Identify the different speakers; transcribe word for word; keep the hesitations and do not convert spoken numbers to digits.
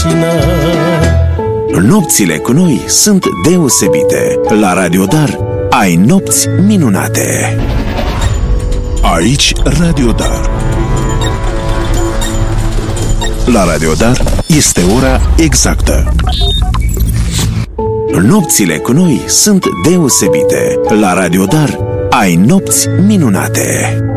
Speaker 1: rădăcina.
Speaker 2: Nopțile cu noi sunt deosebite. La Radio Dar ai nopți minunate. Aici Radio Dar. La Radio Dar este ora exactă. Nopțile cu noi sunt deosebite. La Radio Dar ai nopți minunate.